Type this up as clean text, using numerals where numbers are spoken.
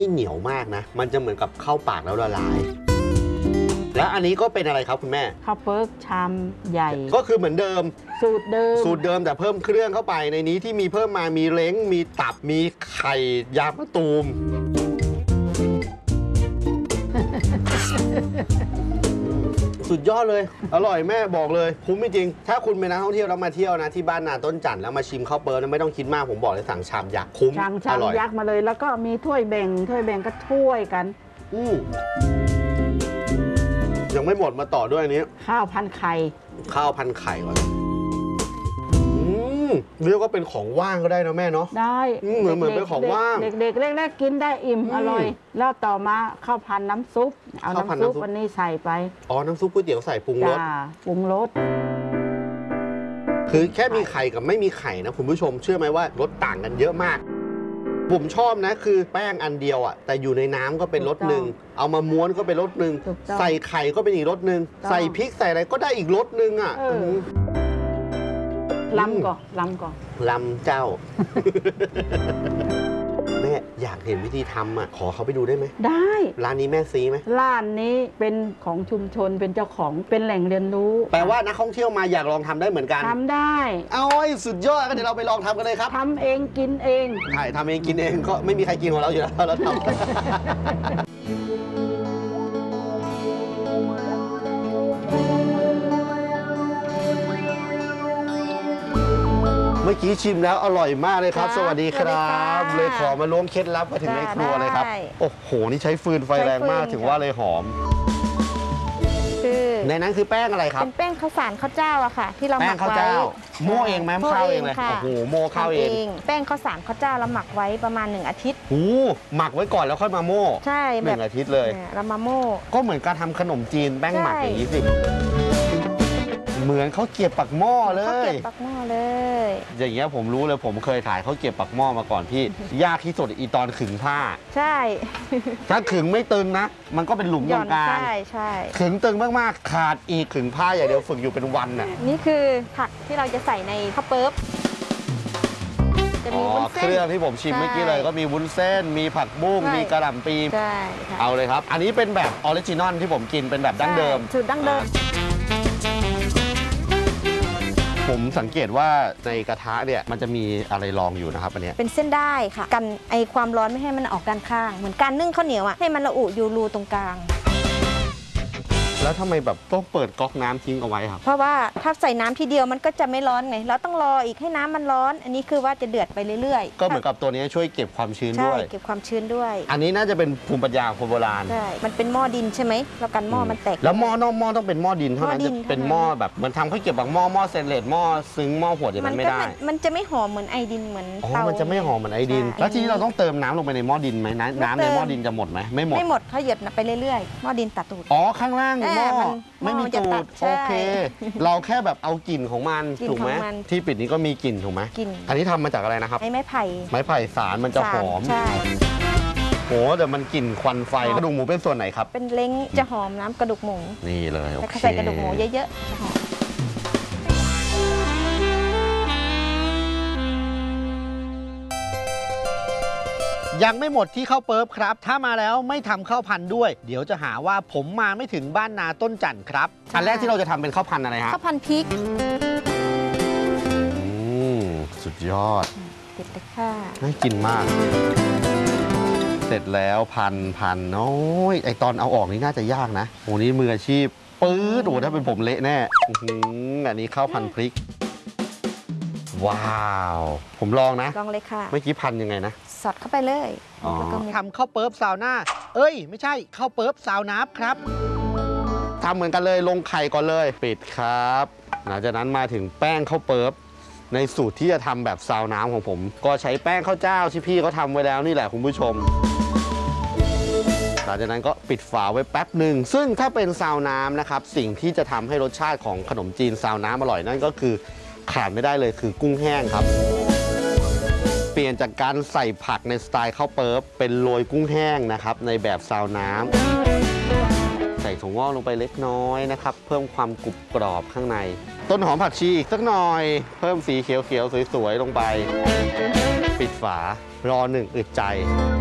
ที่เหนียวมากนะมันจะเหมือนกับเข้าปากแล้วละลายแล้วอันนี้ก็เป็นอะไรครับคุณแม่ข้าวเปิ๊กชามใหญ่ก็คือเหมือนเดิมสูตรเดิมแต่เพิ่มเครื่องเข้าไปในนี้ที่มีเพิ่มมามีเล้งมีตับมีไข่ยางมะตูม สุดยอดเลยอร่อยแม่บอกเลยคุ้มจริงถ้าคุณเป็นนักท่องเที่ยวแล้วมาเที่ยวนะที่บ้านนาต้นจันทร์แล้วมาชิมข้าวเปิ๊กไม่ต้องคิดมากผมบอกเลยสั่งชามยักษ์คุ้มชามยักษ์มาเลยแล้วก็มีถ้วยแบ่งก็ถ้วยกันยังไม่หมดมาต่อด้วยอันนี้ข้าวพันไข่ก่อนเรียกว่าเป็นของว่างก็ได้นะแม่เนาะได้เหมือนเป็นของว่างเด็กๆแรกๆกินได้อิ่มอร่อยแล้วต่อมาข้าวพันน้ำซุปเอาน้ำซุปวันนี้ใส่ไปน้ำซุปก๋วยเตี๋ยวใส่ปรุงรสคือแค่มีไข่กับไม่มีไข่นะคุณผู้ชมเชื่อไหมว่ารสต่างกันเยอะมากผมชอบนะคือแป้งอันเดียวอ่ะแต่อยู่ในน้ำก็เป็นรสหนึ่งเอามาม้วนก็เป็นรสหนึ่งใส่ไข่ก็เป็นอีกรสหนึ่งใส่พริกใส่อะไรก็ได้อีกรสหนึ่งอ่ะลำก่อนลำเจ้า แม่อยากเห็นวิธีทำอ่ะขอเขาไปดูได้ไหมได้ร้านนี้แม่ซีไหมร้านนี้เป็นของชุมชนเป็นเจ้าของเป็นแหล่งเรียนรู้แปลว่านักท่องเที่ยวมาอยากลองทำได้เหมือนกันทำได้เอาสุดยอดก็เดี๋ยวเราไปลองทำกันเลยครับทำเองกินเองใช่ทำเองกินเองก็ไม่มีใครกินของเราอยู่แล้วเราทำเมื่อกี้ชิมแล้วอร่อยมากเลยครับสวัสดีครับเลยขอมาล้วงเคล็ดลับมาถึงในครัวเลยครับโอ้โหนี่ใช้ฟืนไฟแรงมากถึงว่าเลยหอมในนั้นคือแป้งอะไรครับเป็นแป้งข้าวสารข้าวเจ้าอะค่ะที่เราหมักไว้โม่เองไหมข้าวเองเลยโอ้โหโม่ข้าวเองแป้งข้าวสารข้าวเจ้าเราหมักไว้ประมาณ1 อาทิตย์โอ้หมักไว้ก่อนแล้วค่อยมาโม่ใช่ 1 อาทิตย์เลยเรามาโม่ก็เหมือนการทำขนมจีนแป้งหมักอย่างนี้สิเหมือนเขาเก็บปักหม้อเลยเขาเก็บปักหม้อเลยอย่างเงี้ยผมรู้เลยผมเคยถ่ายเขาเก็บปักหม้อมาก่อนพี่ยากที่สุดอีตอนขึงผ้าใช่ถ้าขึงไม่ตึงนะมันก็เป็นหลุมตรงกลางใช่ขึงตึงมากๆขาดอีกขึงผ้าอย่างเดียวฝึกอยู่เป็นวันน่ะนี่คือผักที่เราจะใส่ในข้าวเปิ๊บจะมีวุ้นเส้นเครื่องที่ผมชิมเมื่อกี้เลยก็มีวุ้นเส้นมีผักบุ้งมีกระหล่ำปีเอาเลยครับอันนี้เป็นแบบออริจินอลที่ผมกินเป็นแบบดั้งเดิมสูตรดั้งเดิมผมสังเกตว่าในกระทะเนี่ยมันจะมีอะไรรองอยู่นะครับอันนี้เป็นเส้นได้ค่ะกันไอความร้อนไม่ให้มันออกด้านข้างเหมือนการนึ่งข้าวเหนียวอ่ะให้มันระอุอยู่รูตรงกลางแล้วทำไมแบบต้องเปิดก๊อกน้ำทิ้งเอาไว้ครับเพราะว่าถ้าใส่น้ำทีเดียวมันก็จะไม่ร้อนไงเราต้องรออีกให้น้ำมันร้อนอันนี้คือว่าจะเดือดไปเรื่อยๆก็เหมือนกับตัวนี้ช่วยเก็บความชื้นด้วยใช่เก็บความชื้นด้วยอันนี้น่าจะเป็นภูมิปัญญาคนโบราณใช่มันเป็นหม้อดินใช่ไหมเรากันหม้อมันแตกแล้วหม้อนอกหม้อต้องเป็นหม้อดินเท่านั้นจะเป็นหม้อแบบเหมือนทำข้าวเก็บแบบหม้อเซนเลตหม้อซึ้งหม้อหัวอย่างนั้นไม่ได้มันจะไม่หอมเหมือนไอดินเหมือนเตามันจะไม่หอมเหมือนไอดินแล้วทีนี้เราต้องเติมน้ำลงไปในหม้อดินไหมน้ำในหม้อดินจะหมดไหมไม่หมดเขาหยดไปเรื่อยๆหม้อดินตัดตูดข้างล่างหม้อไม่มีตูดโอเคเราแค่แบบเอากลิ่นของมันถูกไหมที่ปิดนี้ก็มีกลิ่นถูกไหมอันนี้ทำมาจากอะไรนะครับไม้ไผ่สารมันจะหอมใช่โหแต่มันกลิ่นควันไฟกระดูกหมูเป็นส่วนไหนครับเป็นเล้งจะหอมน้ำกระดูกหมูนี่เลยโอเคใส่กระดูกหมูเยอะๆจะหอมยังไม่หมดที่ข้าวเปิ๊บครับถ้ามาแล้วไม่ทำข้าวพันธุ์ด้วยเดี๋ยวจะหาว่าผมมาไม่ถึงบ้านนาต้นจันทร์ครับอันแรกที่เราจะทำเป็นข้าวพันธุ์อะไรฮะข้าวพันธุ์พริกสุดยอดติดเลยค่ะน่ากินมากเสร็จแล้วพันน้อยไอตอนเอาออกนี่น่าจะยากนะโอ้นี่มืออาชีพปื๊ดโอ้ถ้าเป็นผมเละแน่อันนี้ข้าวพันธุ์พริกว้าวผมลองนะลองเลยค่ะเมื่อกี้พันยังไงนะสอดเข้าไปเลยทำข้าวเปิ๊บซาวน่าไม่ใช่ข้าวเปิ๊บซาวน้ำครับทำเหมือนกันเลยลงไข่ก่อนเลยปิดครับหลังจากนั้นมาถึงแป้งข้าวเปิ๊บในสูตรที่จะทำแบบซาวน้ำของผมก็ใช้แป้งข้าวเจ้าที่พี่เขาทำไว้แล้วนี่แหละคุณผู้ชมหลังจากนั้นก็ปิดฝาไว้แป๊บหนึ่งซึ่งถ้าเป็นซาวน้ำนะครับสิ่งที่จะทำให้รสชาติของขนมจีนซาวน้ำอร่อยนั่นก็คือขาดไม่ได้เลยคือกุ้งแห้งครับเปลี่ยนจากการใส่ผักในสไตล์ข้าวเปิ๊บเป็นโรยกุ้งแห้งนะครับในแบบซาวน้ำใส่ถั่วงอกลงไปเล็กน้อยนะครับเพิ่มความกรุบกรอบข้างในต้นหอมผักชีอีกสักหน่อยเพิ่มสีเขียวๆสวยๆลงไปปิดฝารอ1 อึดใจ